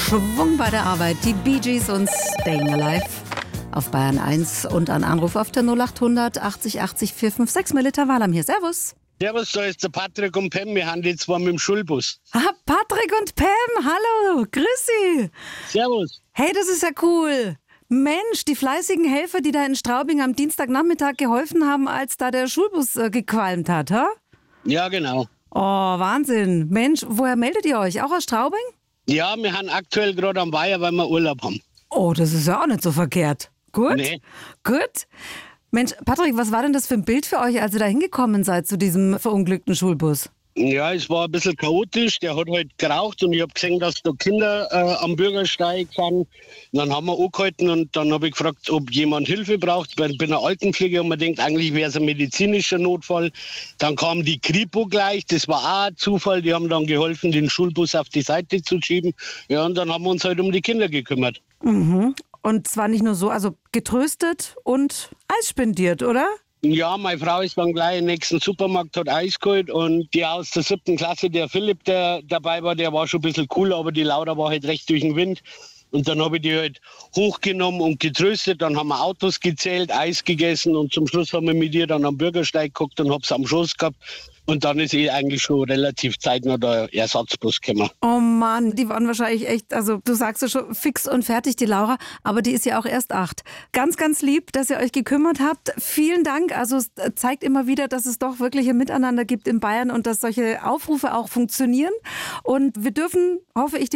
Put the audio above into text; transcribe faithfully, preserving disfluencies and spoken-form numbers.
Schwung bei der Arbeit. Die Bee Gees und Staying Alive auf Bayern eins und ein Anruf auf der null achthundert achtzig achtzig vier fünf sechs. Melita Wahlam hier. Servus. Servus, da ist der Patrick und Pam. Wir haben die zwei mit dem Schulbus. Ah, Patrick und Pam, hallo, grüß Sie. Servus. Hey, das ist ja cool. Mensch, die fleißigen Helfer, die da in Straubing am Dienstagnachmittag geholfen haben, als da der Schulbus äh, gequalmt hat, ha? Ja, genau. Oh, Wahnsinn. Mensch, woher meldet ihr euch? Auch aus Straubing? Ja, wir haben aktuell gerade am Weiher, weil wir Urlaub haben. Oh, das ist ja auch nicht so verkehrt. Gut, Nee. gut. Mensch, Patrick, was war denn das für ein Bild für euch, als ihr da hingekommen seid zu diesem verunglückten Schulbus? Ja, es war ein bisschen chaotisch. Der hat halt geraucht und ich habe gesehen, dass da Kinder äh, am Bürgersteig sind. Und dann haben wir angehalten und dann habe ich gefragt, ob jemand Hilfe braucht. Ich bin eine Altenpflege und man denkt, eigentlich wäre es ein medizinischer Notfall. Dann kam die Kripo gleich, das war auch ein Zufall. Die haben dann geholfen, den Schulbus auf die Seite zu schieben. Ja, und dann haben wir uns halt um die Kinder gekümmert. Mhm. Und zwar nicht nur so, also getröstet und Eis spendiert, oder? Ja, meine Frau ist dann gleich im nächsten Supermarkt, hat Eis geholt und die aus der siebten Klasse, der Philipp, der dabei war, der war schon ein bisschen cool, aber die Laura war halt recht durch den Wind. Und dann habe ich die halt hochgenommen und getröstet, dann haben wir Autos gezählt, Eis gegessen und zum Schluss haben wir mit ihr dann am Bürgersteig geguckt und hab's am Schoß gehabt. Und dann ist eh eigentlich schon relativ zeitnah der Ersatzbus gekommen. Oh Mann, die waren wahrscheinlich echt, also du sagst ja schon fix und fertig, die Laura, aber die ist ja auch erst acht. Ganz, ganz lieb, dass ihr euch gekümmert habt. Vielen Dank. Also es zeigt immer wieder, dass es doch wirklich ein Miteinander gibt in Bayern und dass solche Aufrufe auch funktionieren. Und wir dürfen, hoffe ich,